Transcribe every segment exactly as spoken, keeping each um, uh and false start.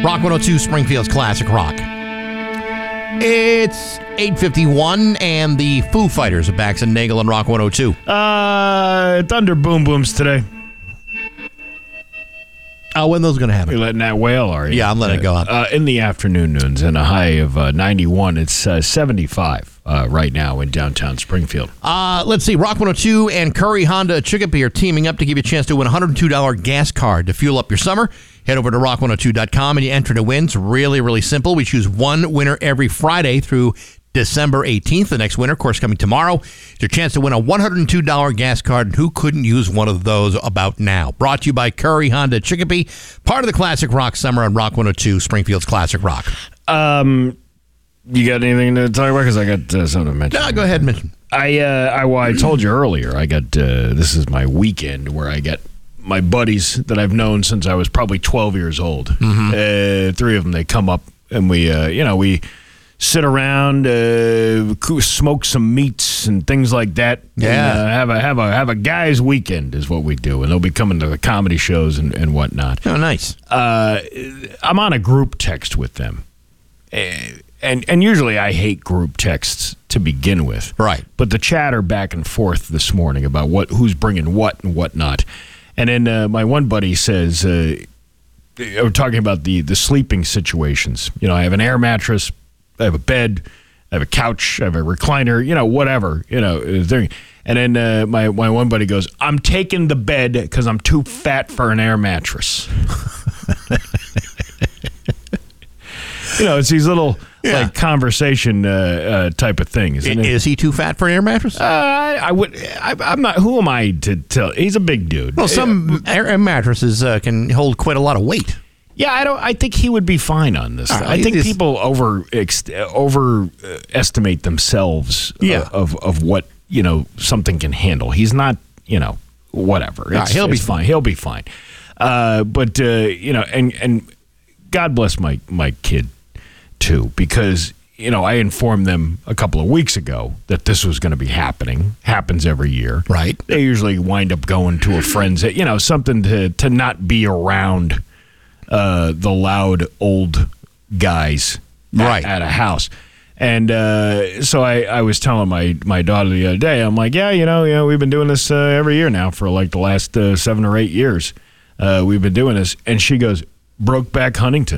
Rock one oh two, Springfield's Classic Rock. It's eight fifty-one, and the Foo Fighters are back in Nagel and Rock one oh two. Uh, Thunder Boom Booms today. Oh, when those going to happen? You're letting that wail, are you? Yeah, I'm letting uh, it go on. Uh, in the afternoon noons, and a high of uh, ninety-one. It's uh, seventy-five uh, right now in downtown Springfield. Uh, let's see. Rock one oh two and Curry Honda Chicopee are teaming up to give you a chance to win a one hundred two dollars gas card to fuel up your summer. Head over to rock one oh two dot com and you enter to win. It's really, really simple. We choose one winner every Friday through December eighteenth. The next winner, of course, coming tomorrow. It's your chance to win a one hundred two dollars gas card, and who couldn't use one of those about now? Brought to you by Curry Honda Chicopee, part of the Classic Rock Summer on Rock one oh two, Springfield's Classic Rock. Um, you got anything to talk about? Because I got uh, something to mention. No, go ahead and mention. I, uh, I, well, I told you earlier, I got, uh, this is my weekend where I get my buddies that I've known since I was probably twelve years old. Mm-hmm. Uh, three of them, they come up and we, uh, you know, we sit around, uh, smoke some meats and things like that. Yeah, and, uh, have a have a have a guys' weekend is what we do, and they'll be coming to the comedy shows and, and whatnot. Oh, nice. Uh, I'm on a group text with them, and and usually I hate group texts to begin with, right? But the chatter back and forth this morning about what who's bringing what and whatnot, and then uh, my one buddy says, uh, we're talking about the the sleeping situations. You know, I have an air mattress. I have a bed, I have a couch, I have a recliner, you know, whatever, you know. And then uh, my, my one buddy goes, I'm taking the bed because I'm too fat for an air mattress. You know, it's these little yeah. like conversation uh, uh, type of things. Isn't Is it? he too fat for an air mattress? Uh, I, I would. I, I'm not. Who am I to tell? He's a big dude. Well, some air mattresses uh, can hold quite a lot of weight. Yeah, I don't. I think he would be fine on this. Right, I think it's, people over ex, overestimate themselves yeah. uh, of of what you know something can handle. He's not, you know, whatever. It's, right, he'll it's be fine. He'll be fine. Uh, but uh, you know, and and God bless my my kid too, because you know I informed them a couple of weeks ago that this was going to be happening. Happens every year, right? They usually wind up going to a friend's, you know, something to to not be around. Uh, the loud old guys right. at, at a house. And uh, so I, I was telling my, my daughter the other day, I'm like, yeah, you know, you know we've been doing this uh, every year now for like the last uh, seven or eight years. Uh, we've been doing this. And she goes, Brokeback Huntington.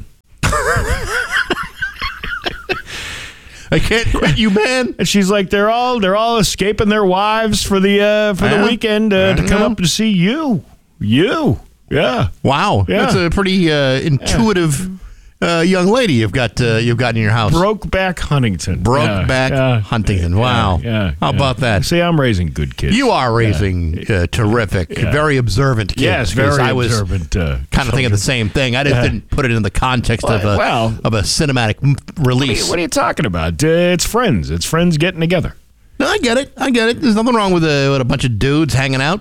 I can't quit you, man. And she's like, they're all they're all escaping their wives for the uh, for yeah. the weekend uh, to come know. up and see you. You. Yeah. Wow. Yeah. That's a pretty uh, intuitive uh, young lady you've got uh, you've got in your house. Brokeback Huntington. Brokeback yeah. yeah. Huntington. Wow. Yeah. yeah. How yeah. about that? See, I'm raising good kids. You are raising yeah. uh, terrific, yeah. very observant kids. Yes, very I was observant. Uh, kind of thinking the same thing. I just yeah. didn't put it in the context well, of a well, of a cinematic m- release. What are, you, what are you talking about? Uh, it's friends. It's friends getting together. No, I get it. I get it. There's nothing wrong with a, with a bunch of dudes hanging out.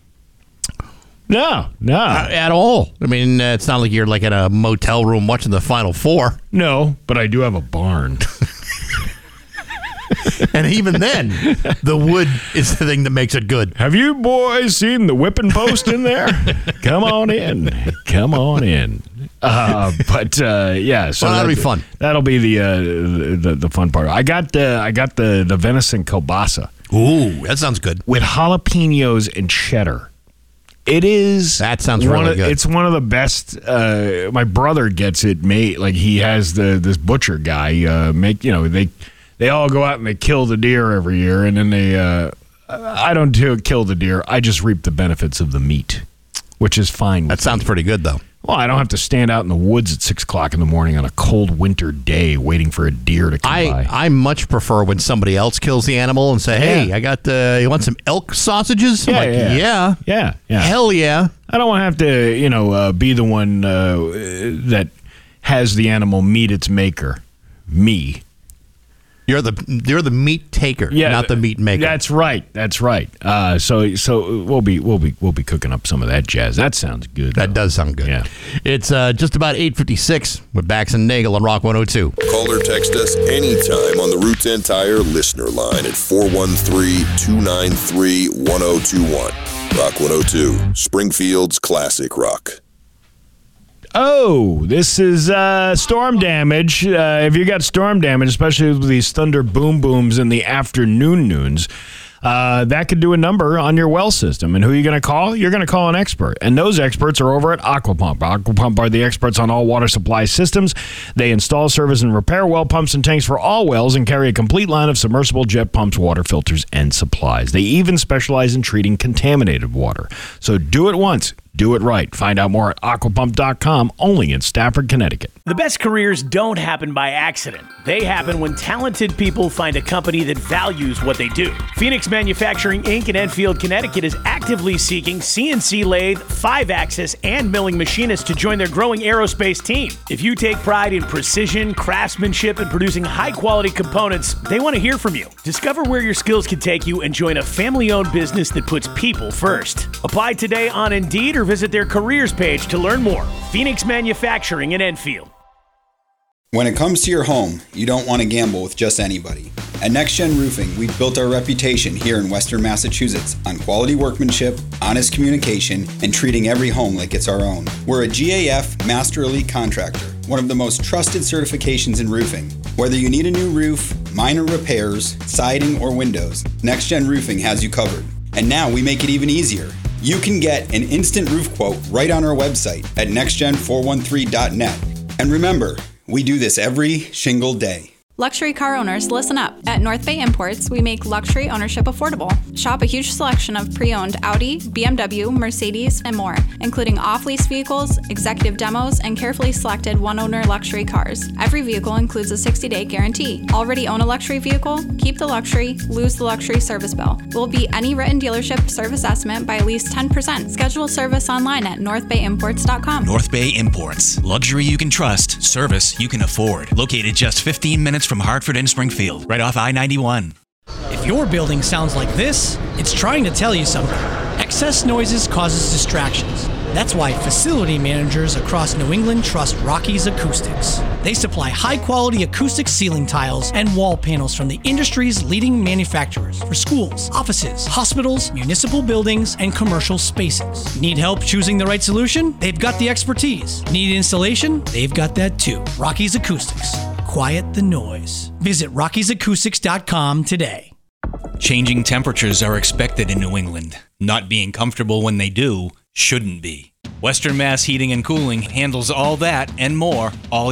No, no. Uh, at all. I mean, uh, it's not like you're like in a motel room watching the Final Four. No, but I do have a barn. And even then, the wood is the thing that makes it good. Have you boys seen the whipping post in there? Come on in. Come on in. Uh, but uh, yeah, so well, that'll that, be fun. That'll be the, uh, the the fun part. I got the I got the the venison kielbasa. Ooh, that sounds good. With jalapenos and cheddar. It is. That sounds one really of, good. It's one of the best. Uh, my brother gets it made. Like he has the this butcher guy uh, make. You know they they all go out and they kill the deer every year, and then they. Uh, I don't do kill the deer. I just reap the benefits of the meat, which is fine. That sounds me. pretty good, though. Well, I don't have to stand out in the woods at six o'clock in the morning on a cold winter day waiting for a deer to come I, by. I much prefer when somebody else kills the animal and say, hey, Yeah. I got, uh, you want some elk sausages? I'm Yeah, like, yeah. yeah. yeah, yeah. Hell yeah. I don't want to have to, you know, uh, be the one uh, that has the animal meet its maker, me. You're the you're the meat taker, Yeah, not the meat maker. That's right. That's right. Uh, so so we'll be we'll be we'll be cooking up some of that jazz. That sounds good. That though. does sound good. Yeah. It's uh, just about eight fifty-six with Bax and Nagel on Rock one oh two. Call or text us anytime on the Roots and Tire listener line at four one three, two nine three, one oh two one. Rock one oh two, Springfield's classic rock. Oh, this is uh, storm damage. Uh, if you got storm damage, especially with these thunder boom booms in the afternoon noons, uh, that could do a number on your well system. And who are you going to call? You're going to call an expert. And those experts are over at Aquapump. Aquapump are the experts on all water supply systems. They install, service, and repair well pumps and tanks for all wells and carry a complete line of submersible jet pumps, water filters, and supplies. They even specialize in treating contaminated water. So do it once. Do it right. Find out more at aquapump dot com, only in Stafford, Connecticut. The best careers don't happen by accident. They happen when talented people find a company that values what they do. Phoenix Manufacturing, Incorporated in Enfield, Connecticut is actively seeking C N C lathe, five-axis, and milling machinists to join their growing aerospace team. If you take pride in precision, craftsmanship, and producing high-quality components, they want to hear from you. Discover where your skills can take you and join a family-owned business that puts people first. Apply today on Indeed or visit their careers page to learn more. Phoenix Manufacturing in Enfield. When it comes to your home, you don't want to gamble with just anybody. At NextGen Roofing, we've built our reputation here in Western Massachusetts on quality workmanship, honest communication, and treating every home like it's our own. We're a G A F Master Elite Contractor, one of the most trusted certifications in roofing. Whether you need a new roof, minor repairs, siding, or windows, NextGen Roofing has you covered. And now we make it even easier. You can get an instant roof quote right on our website at next gen four one three dot net. And remember, we do this every shingle day. Luxury car owners, listen up. At North Bay Imports, we make luxury ownership affordable. Shop a huge selection of pre-owned Audi, B M W, Mercedes, and more, including off-lease vehicles, executive demos, and carefully selected one-owner luxury cars. Every vehicle includes a sixty-day guarantee. Already own a luxury vehicle? Keep the luxury, lose the luxury service bill. We'll beat any written dealership service estimate by at least ten percent. Schedule service online at north bay imports dot com. North Bay Imports. Luxury you can trust. Service you can afford. Located just fifteen minutes from Hartford and Springfield, right off I ninety-one. If your building sounds like this, it's trying to tell you something. Excess noises causes distractions. That's why facility managers across New England trust Rocky's Acoustics. They supply high-quality acoustic ceiling tiles and wall panels from the industry's leading manufacturers for schools, offices, hospitals, municipal buildings, and commercial spaces. Need help choosing the right solution? They've got the expertise. Need installation? They've got that too. Rocky's Acoustics. Quiet the noise. Visit rockies acoustics dot com today. Changing temperatures are expected in New England. Not being comfortable when they do shouldn't be. Western Mass Heating and Cooling handles all that and more all